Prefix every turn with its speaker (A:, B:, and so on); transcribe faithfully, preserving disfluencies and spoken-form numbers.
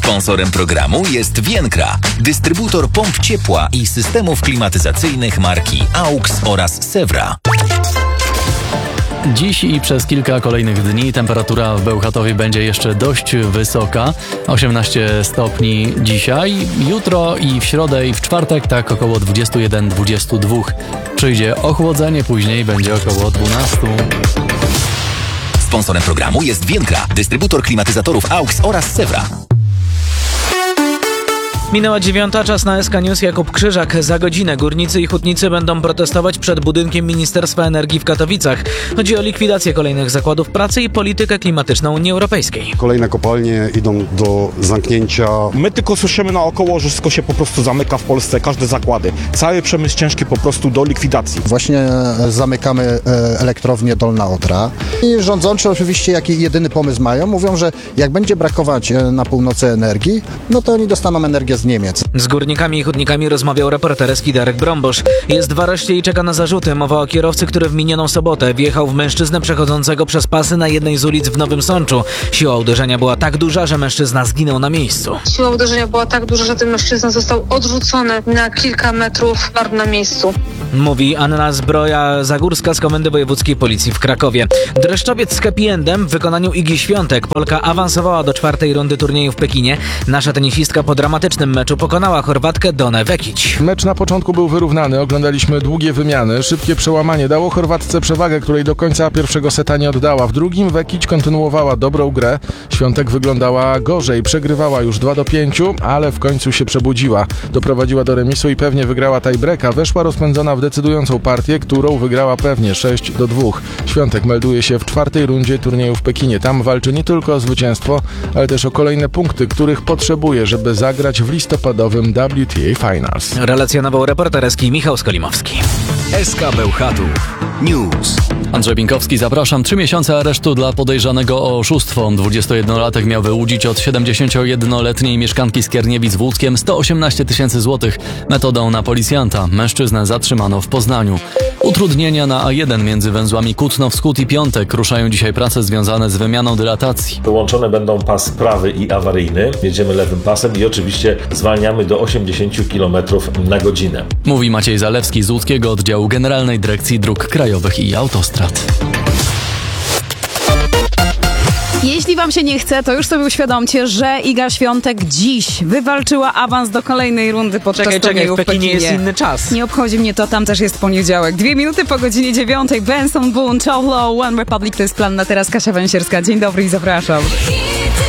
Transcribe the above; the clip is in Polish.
A: Sponsorem programu jest Vienkra, dystrybutor pomp ciepła i systemów klimatyzacyjnych marki AUX oraz Sewra.
B: Dziś i przez kilka kolejnych dni temperatura w Bełchatowie będzie jeszcze dość wysoka. osiemnaście stopni dzisiaj, jutro i w środę i w czwartek tak około dwadzieścia jeden dwadzieścia dwa. Przyjdzie ochłodzenie, później będzie około dwanaście.
A: Sponsorem programu jest Vienkra, dystrybutor klimatyzatorów AUX oraz Sewra.
C: Minęła dziewiąta, czas na S K News. Jakub Krzyżak. Za godzinę górnicy i hutnicy będą protestować przed budynkiem Ministerstwa Energii w Katowicach. Chodzi o likwidację kolejnych zakładów pracy i politykę klimatyczną Unii Europejskiej.
D: Kolejne kopalnie idą do zamknięcia.
E: My tylko słyszymy naokoło, że wszystko się po prostu zamyka w Polsce, każde zakłady. Cały przemysł ciężki po prostu do likwidacji.
F: Właśnie zamykamy elektrownię Dolna Odra i rządzący oczywiście jaki jedyny pomysł mają, mówią, że jak będzie brakować na północy energii, no to oni dostaną energię z Niemiec.
C: Z górnikami i hutnikami rozmawiał reporter Eski Darek Brombosz. Jest w areszcie i czeka na zarzuty. Mowa o kierowcy, który w minioną sobotę wjechał w mężczyznę przechodzącego przez pasy na jednej z ulic w Nowym Sączu. Siła uderzenia była tak duża, że mężczyzna zginął na miejscu.
G: Siła uderzenia była tak duża, że ten mężczyzna został odrzucony na kilka metrów na miejscu.
C: Mówi Anna Zbroja-Zagórska z Komendy Wojewódzkiej Policji w Krakowie. Dreszczowiec z happy endem w wykonaniu Igi Świątek. Polka awansowała do czwartej rundy turnieju w Pekinie. Nasza tenisistka po dramatycznym meczu pokonała Chorwatkę Donę Vekić.
H: Mecz na początku był wyrównany, oglądaliśmy długie wymiany, szybkie przełamanie dało Chorwatce przewagę, której do końca pierwszego seta nie oddała. W drugim Vekić kontynuowała dobrą grę, Świątek wyglądała gorzej, przegrywała już dwa do pięciu, ale w końcu się przebudziła. Doprowadziła do remisu i pewnie wygrała tiebreaka, weszła rozpędzona w decydującą partię, którą wygrała pewnie sześć do dwóch. Świątek melduje się w czwartej rundzie turnieju w Pekinie. Tam walczy nie tylko o zwycięstwo, ale też o kolejne punkty, których potrzebuje, żeby zagrać w listopadowym W T A Finals.
C: Relacjonował reporter Eski Michał Skolimowski.
A: S K Bełchatów News.
B: Andrzej Binkowski, zapraszam. Trzy miesiące aresztu dla podejrzanego o oszustwo. dwudziestojednolatek miał wyłudzić od siedemdziesięciojednoletniej mieszkanki Skierniewic w Łódzkiem sto osiemnaście tysięcy złotych metodą na policjanta. Mężczyznę zatrzymano w Poznaniu. Utrudnienia na A jeden między węzłami Kutno-Wschód i Piątek. Ruszają dzisiaj prace związane z wymianą dylatacji.
I: Wyłączone będą pas prawy i awaryjny. Jedziemy lewym pasem i oczywiście zwalniamy do osiemdziesiąt kilometrów na godzinę.
B: Mówi Maciej Zalewski z Łódzkiego Oddziału Generalnej Dyrekcji Dróg Krajowych i Autostrad.
J: Jeśli wam się nie chce, to już sobie uświadomcie, że Iga Świątek dziś wywalczyła awans do kolejnej rundy podczas
C: Czekaj, czekaj,
J: turnieju
C: w Pekinie, w Pekinie jest inny czas.
J: Nie obchodzi mnie to, tam też jest poniedziałek. Dwie minuty po godzinie dziewiątej. Benson Boone, Cholo, One Republic to jest plan na teraz. Kasia Węsierska. Dzień dobry i zapraszam.